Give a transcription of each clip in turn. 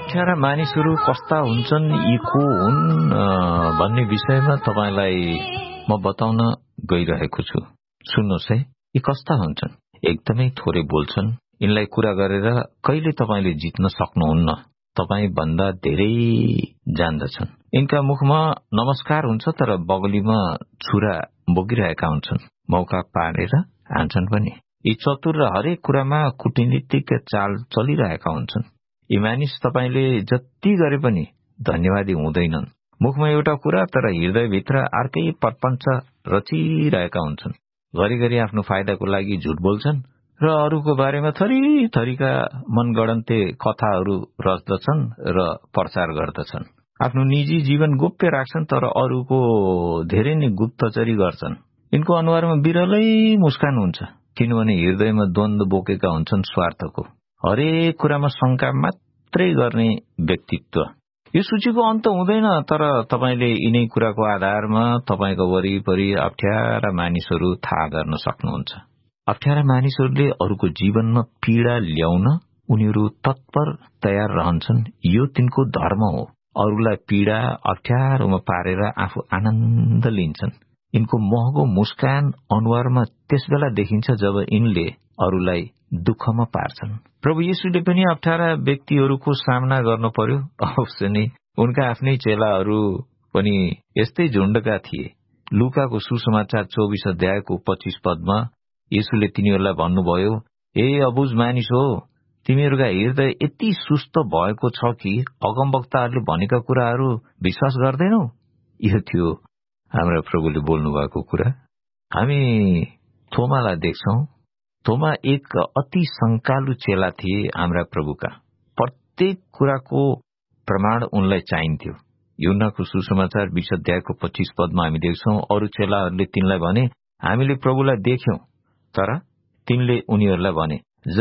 अप्ठ्यारा मानिसहरू कस्ता हुन्छन्, यी को हुन् भन्ने विषयमा तपाईलाई म बताउन गइरहेको छु। सुन्नुहोस् है, यी कस्ता हुन्छन्? एकदमै थोरै बोल्छन्। यिनलाई कुरा गरेर कहिले तपाईले जित्न सक्नुहुन्न। तपाई भन्दा धेरै जान्दछन्। यिनका मुखमा नमस्कार हुन्छ, तर बगलीमा छुरा बोकिरहेका हुन्छन्। मौका पारेर हान्छन् पनि। यी चतुर र हरेक कुरामा कूटनीतिक चाल चलिरहेका हुन्छन्। यी मानिस तपाईले जति गरे पनि धन्यवादी हुँदैनन्। मुखमा एउटा कुरा, तर हृदयभित्र अर्कै प्रपञ्च रचिरहेका हुन्छन्। घरिघरि आफ्नो फाइदाको लागि झुट बोल्छन् र अरूको बारेमा थरी थरीका मनगढन्ते कथाहरू रच्दछन् र प्रचार गर्दछन्। आफ्नो निजी जीवन गोप्य राख्छन्, तर अरूको धेरै नै गुप्तचरी गर्छन्। यिनको अनुहारमा बिरलै मुस्कान हुन्छ, किनभने हृदयमा द्वन्द्व बोकेका हुन्छन् स्वार्थको। हरेक कुरामा शंका मात्रै गर्ने व्यक्तित्व। यो सूचीको अन्त हुँदैन, तर तपाईले यिनै कुराको आधारमा तपाईको वरिपरि अप्ठ्यारा मानिसहरू थाहा गर्न सक्नुहुन्छ। अप्ठ्यारा मानिसहरूले अरूको जीवनमा पीड़ा ल्याउन उनीहरू तत्पर तयार रहन्छन्। यो तिनको धर्म हो। अरूलाई पीड़ा अप्ठ्यारोमा पारेर आफू आनन्द लिन्छन्। यिनको महँगो मुस्कान अनुहारमा त्यसबेला देखिन्छ जब यिनले अरूलाई दुःखमा पार्छन्। प्रभु येशूले पनि अप्ठ्यारा व्यक्तिहरूको सामना गर्नु पर्यो। अवश्य नै उनका आफ्नै चेलाहरू पनि यस्तै झुण्डका थिए। लुकाको सुसमाचार 24 अध्यायको 25 पदमा येशूले तिनीहरूलाई भन्नुभयो, हे अबुझ मानिस हो, तिमीहरूका हृदय यति सुस्त भएको छ कि अगमवक्ताहरूले भनेका कुराहरू विश्वास गर्दैनौ। यो थियो हाम्रा प्रभुले बोल्नु भएको कुरा। हामी थोमालाई देख्छौं। थोमा एक अति शंकालु चेला थिए हाम्रा प्रभुका। प्रत्येक कुराको प्रमाण उनलाई चाहिन्थ्यो। यूहन्नाको सुसमाचार 20 अध्यायको 25 पदमा हामी देख्छौं, अरू चेलाहरूले तिनलाई भने, हामीले प्रभुलाई देख्यौं। तर तिनले उनीहरूलाई भने,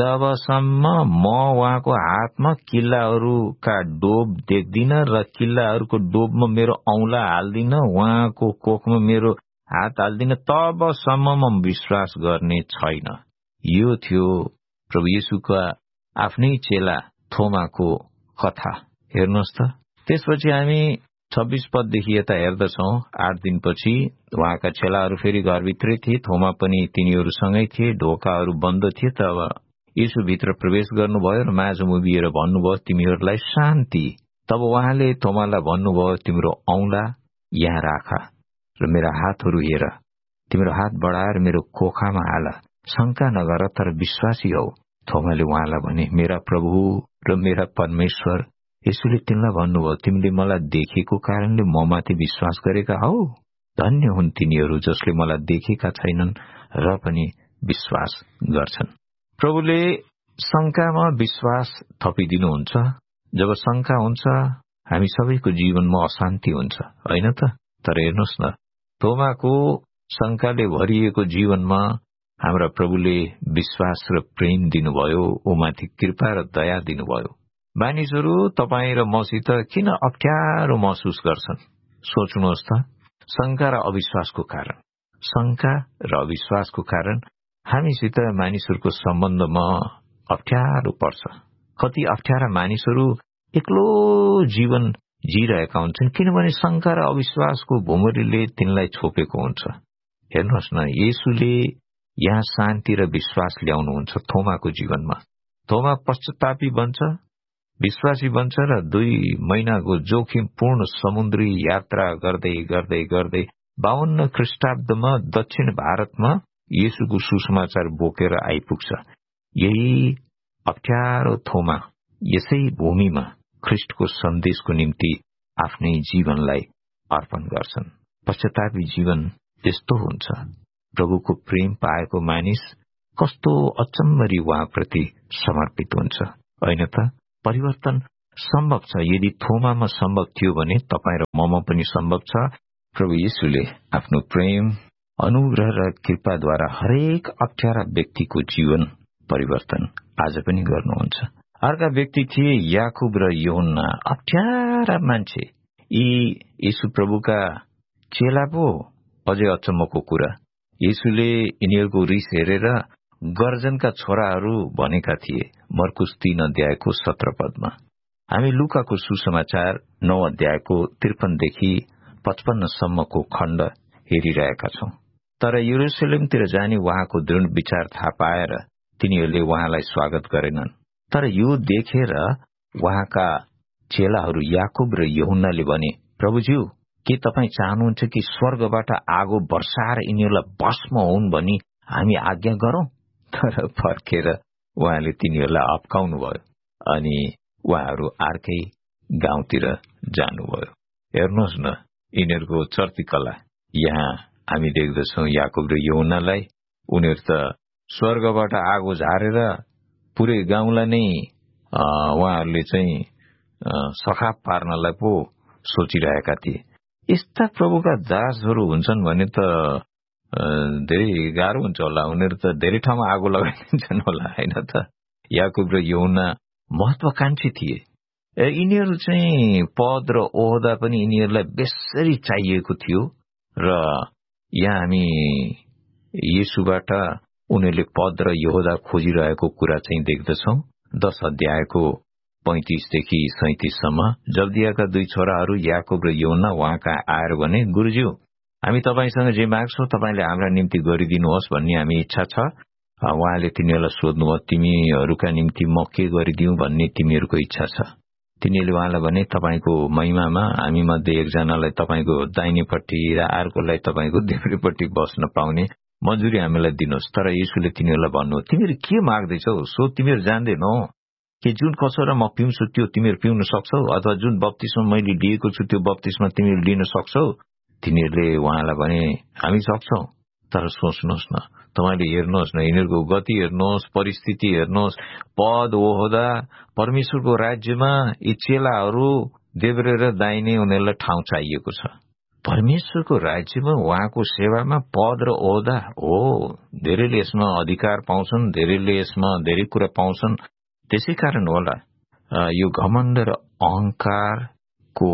जबसम्म म उहाँको हातमा किल्लाहरूका डोब देख्दिन र किल्लाहरूको डोबमा मेरो औंला हाल्दिन, उहाँको कोखमा मेरो हात हाल्दिन, तबसम्म म विश्वास गर्ने छैन। यो थियो प्रभु येशूका आफ्नै चेला थोमाको कथा। हेर्नुहोस् त। त्यसपछि हामी 26 पददेखि यता हेर्दछौं। 8 दिनपछि उहाँका चेलाहरू फेरि घरभित्रै थिए। थोमा पनि तिनीहरूसँगै थिए। ढोकाहरू बन्द थिए। तब येशू भित्र प्रवेश गर्नुभयो र माझमा उभिएर भन्नुभयो, तिमीहरूलाई शान्ति। तब उहाँले थोमालाई भन्नुभयो, तिम्रो औंला यहाँ राख र मेरा हातहरू हेर। तिम्रो हात बढाएर मेरो कोखामा हाल। शंका नगर, तर विश्वासी हौ। थोमाले उहाँलाई भने, मेरा प्रभु र मेरा परमेश्वर। येशूले तिनलाई भन्नुभयो, तिमीले मलाई देखेको कारणले ममाथि विश्वास गरेका हौ। धन्य हुन् तिनीहरू जसले मलाई देखेका छैनन् र पनि विश्वास गर्छन्। प्रभुले शंकामा विश्वास थपिदिनुहुन्छ। जब शंका हुन्छ, हामी सबैको जीवनमा अशान्ति हुन्छ, होइन त? तर हेर्नुहोस् न, थोमाको शंकाले भरिएको जीवनमा हाम्रा प्रभुले विश्वास र प्रेम दिनुभयो। उमाथि कृपा र दया दिनुभयो। मानिसहरू तपाईँ र मसित किन अप्ठ्यारो महसुस गर्छन्? सोच्नुहोस् त। शंका र अविश्वासको कारण। शंका र अविश्वासको कारण हामीसित मानिसहरूको सम्बन्धमा अप्ठ्यारो पर्छ। कति अप्ठ्यारा मानिसहरू एक्लो जीवन जिरहेका हुन्छन्, किनभने शंका र अविश्वासको भुमरीले तिनलाई छोपेको हुन्छ। हेर्नुहोस् न, येशूले यहाँ शान्ति र विश्वास ल्याउनुहुन्छ थोमाको जीवनमा। थोमा पश्चातापी बन्छ, विश्वासी बन्छ र 2 महिनाको जोखिमपूर्ण समुद्री यात्रा गर्दै गर्दै गर्दै 52 ख्रीष्टाब्दमा दक्षिण भारतमा येशूको सुसमाचार बोकेर आइपुग्छ। यही अप्ठ्यारो थोमा यसै भूमिमा ख्रीष्टको सन्देशको निम्ति आफ्नै जीवनलाई अर्पण गर्छन्। पश्चातापी जीवन त्यस्तो हुन्छ। प्रभुको प्रेम पाएको मानिस कस्तो अचम्मरी उहाँप्रति समर्पित हुन्छ, होइन त? परिवर्तन सम्भव छ। यदि थोमामा सम्भव थियो भने तपाईँ र ममा पनि सम्भव छ। प्रभु येशूले आफ्नो प्रेम, अनुग्रह र कृपाद्वारा हरेक अप्ठ्यारा व्यक्तिको जीवन परिवर्तन आज पनि गर्नुहुन्छ। अर्का व्यक्ति थिए याकुब र यूहन्ना। अप्ठ्यारा मान्छे। यी येशू प्रभुका चेला पो। अझै अचम्मको कुरा, येशूले यिनीहरूको रिस हेरेर गर्जनका छोराहरू भनेका थिए। मर्कुस 3 अध्यायको 17 पदमा। हामी लुकाको सुसमाचार 9 अध्यायको 53 देखि 55 सम्मको खण्ड हेरिरहेका छौं। तर यरुशलेमतिर जाने उहाँको दृढ विचार थाहा पाएर तिनीहरूले उहाँलाई स्वागत गरेनन्। तर यो देखेर उहाँका चेलाहरू याकुब र यूहन्नाले भने, प्रभुज्यू, के तपाईँ चाहनुहुन्छ कि स्वर्गबाट आगो वर्षाएर यिनीहरूलाई भस्म हुन् भनी हामी आज्ञा गरौं? तर फर्केर उहाँले तिनीहरूलाई अप्काउनुभयो अनि उहाँहरू अर्कै गाउँतिर जानुभयो। हेर्नुहोस् न, यिनीहरूको चर्ती कला। यहाँ हामी देख्दछौं याकुब र यूहन्नालाई। उनीहरू त स्वर्गबाट आगो झारेर पुरै गाउँलाई नै उहाँहरूले चाहिँ सखाप पार्नलाई पो सोचिरहेका थिए। यस्ता प्रभुका दासहरू हुन्छन् भने त धेरै गाह्रो हुन्छ होला। उनीहरू त धेरै ठाउँमा आगो लगाइदिन्छन् होला, होइन त? याकुब र यूहन्ना महत्वाकांक्षी थिए। यिनीहरू चाहिँ पद र ओहदा पनि यिनीहरूलाई बेसरी चाहिएको थियो। र यहाँ हामी येशूबाट उनीहरूले पद र ओहदा खोजिरहेको कुरा चाहिँ देख्दछौं। 10 अध्यायको 35 देखि 37 सम्म जब्दियाका 2 छोराहरू याकुब र यूहन्ना उहाँका आएर भने, गुरुज्यू, हामी तपाईसँग जे माग्छौं तपाईले हाम्रा निम्ति गरिदिनुहोस् भन्ने हामी इच्छा छ। उहाँले तिनीहरूलाई सोध्नुभयो, तिमीहरूका निम्ति म के गरिदिउँ भन्ने तिमीहरूको इच्छा छ? तिनीहरूले उहाँलाई भने, तपाईको महिमामा हामी मध्ये एकजनालाई तपाईको दाहिनेपट्टि र अर्कोलाई तपाईको देब्रेपट्टि बस्न पाउने मजुरी हामीलाई दिनुहोस्। तर येशूले तिनीहरूलाई भन्नु, तिमीहरू के माग्दैछौ? सो तिमीहरू जान्दैनौ कि जुन कचौरा म पिउँछु त्यो तिमीहरू पिउन सक्छौ, अथवा जुन बप्तिस्मा मैले लिएको छु त्यो बप्तिस्मा तिमीहरू लिन सक्छौ? तिनीहरूले उहाँलाई भने, हामी सक्छौ। तर सोच्नुहोस् न, तपाईले हेर्नुहोस् न, यिनीहरूको गति हेर्नुहोस्, परिस्थिति हेर्नुहोस्, पद ओहदा, परमेश्वरको राज्यमा यी चेलाहरू देब्रे र दाहिने उनीहरूलाई ठाउँ चाहिएको छ। परमेश्वरको राज्यमा उहाँको सेवामा पद र ओहदा हो। धेरैले यसमा अधिकार पाउँछन्, धेरैले यसमा धेरै कुरा पाउँछन्। त्यसै कारण होला यो घमण्ड र अहंकारको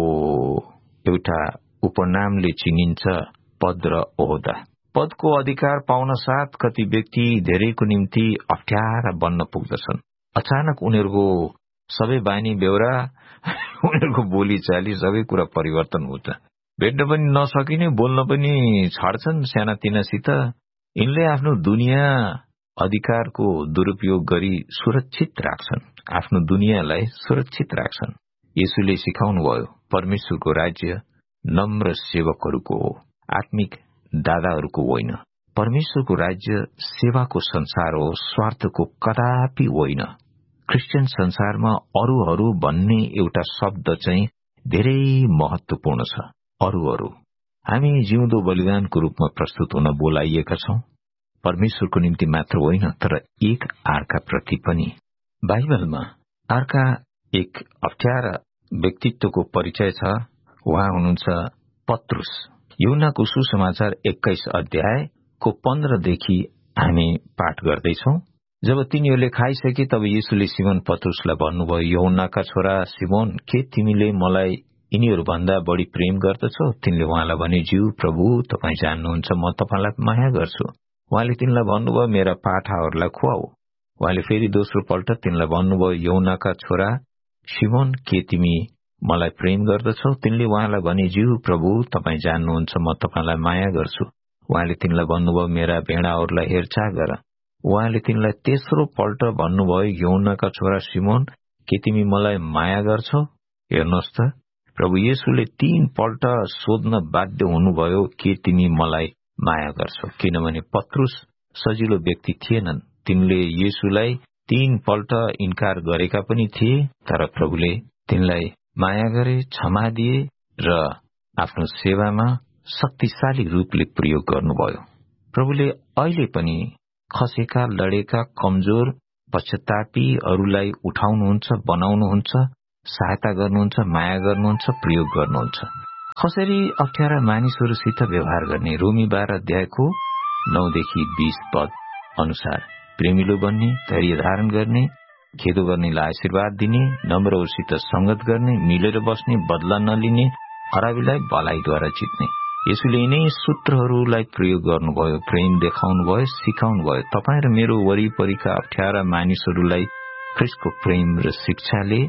एउटा उपनामले चिनिन्छ पद र ओहदा। पदको अधिकार पाउन साथ कति व्यक्ति धेरैको निम्ति अप्ठ्यारा बन्न पुग्दछन्। अचानक उनीहरूको सबै बानी बेहोरा, उनीहरूको बोलीचाली सबै कुरा परिवर्तन हुन्छ। भेट्न पनि नसकिने, बोल्न पनि छाड्छन् सानातिनासित। यिनले आफ्नो दुनियाँ अधिकारको दुरुपयोग गरी सुरक्षित राख्छन्, आफ्नो दुनियाँलाई सुरक्षित राख्छन्। येशूले सिकाउनुभयो, परमेश्वरको राज्य नम्र सेवकहरूको हो, आत्मिक दादाहरूको होइन। परमेश्वरको राज्य सेवाको संसार हो, स्वार्थको कदापि होइन। क्रिस्चियन संसारमा अरूहरू भन्ने एउटा शब्द चाहिँ धेरै महत्वपूर्ण छ। अरूहरू, हामी जिउँदो बलिदानको रूपमा प्रस्तुत हुन बोलाइएका छौं। परमेश्वरको निम्ति मात्र होइन, तर एक अर्का प्रति पनि। बाइबलमा अर्का एक अप्ठ्यारा व्यक्तित्वको परिचय छ। उहाँ हुनुहुन्छ पत्रुस। यूहन्नाको सुसमाचार 21 अध्यायको 15 देखि हामी पाठ गर्दैछौं। जब तिनीहरूले खाइसके तब येशूले सिमोन पत्रुसलाई भन्नुभयो, यूहन्नाका छोरा सिमोन, के तिमीले मलाई यिनीहरूभन्दा बढी प्रेम गर्दछौ? तिनले उहाँलाई भने, ज्यू प्रभु, तपाईँ जान्नुहुन्छ म तपाईलाई माया गर्छु। उहाँले तिनलाई भन्नुभयो, मेरा पाठाहरूलाई खुवाऊ। उहाँले फेरि दोस्रो पल्ट तिनलाई भन्नुभयो, यूहन्नाका छोरा सिमोन, के तिमी मलाई प्रेम गर्दछौ? तिनले उहाँलाई भने, ज्यू प्रभु, तपाईँ जान्नुहुन्छ म तपाईलाई माया गर्छु। उहाँले तिनलाई भन्नुभयो, मेरा भेडाहरूलाई हेरचाह गर। उहाँले तिनलाई तेस्रो पल्ट भन्नुभयो, यूहन्नाका छोरा सिमोन, के तिमी मलाई माया गर्छौ? हेर्नुहोस् त, प्रभु येशूले 3 पल्ट सोध्न बाध्य हुनुभयो, के तिमी मलाई माया गर्छौ? किनभने पत्रुस सजिलो व्यक्ति थिएनन्। तिनले येशूलाई 3 पल्ट इन्कार गरेका पनि थिए, तर प्रभुले तिनलाई माया गरे, क्षमा दिए र आफ्नो सेवामा शक्तिशाली रूपले प्रयोग गर्नुभयो। प्रभुले अहिले पनि खसेका, लडेका, कमजोर, पश्चातापीहरूलाई उठाउनुहुन्छ, बनाउनुहुन्छ, सहायता गर्नुहुन्छ, माया गर्नुहुन्छ, प्रयोग गर्नुहुन्छ। कसरी अप्ठ्यारा मानिसहरूसित व्यवहार गर्ने? रोमी 12 अध्यायको 9 देखि 20 पद अनुसार प्रेमिलो बन्ने, धैर्य धारण गर्ने, खेदो गर्नेलाई आशीर्वाद दिने, नम्रहरूसित संगत गर्ने, मिलेर बस्ने, बदला नलिने, खराबीलाई भलाइद्वारा जित्ने। यसुले यिनै सूत्रहरूलाई प्रयोग गर्नुभयो, प्रेम देखाउनुभयो, सिकाउनुभयो। तपाईँ र मेरो वरिपरिका अप्ठ्यारा मानिसहरूलाई ख्रीष्टको प्रेम र शिक्षाले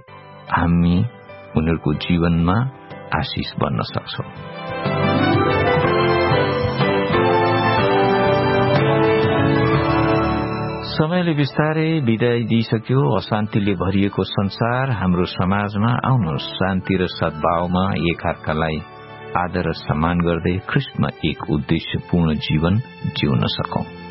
हामी उनीहरूको जीवनमा आशिष बन्न सक्छौं। समयले बिस्तारै विदाई दिइसक्यो। अशान्तिले भरिएको संसार हाम्रो समाजमा आउनुहोस्, शान्ति र सद्भावमा एकअर्कालाई आदर र सम्मान गर्दै ख्रिस्टमा एक उद्देश्यपूर्ण जीवन जिउन सकौं।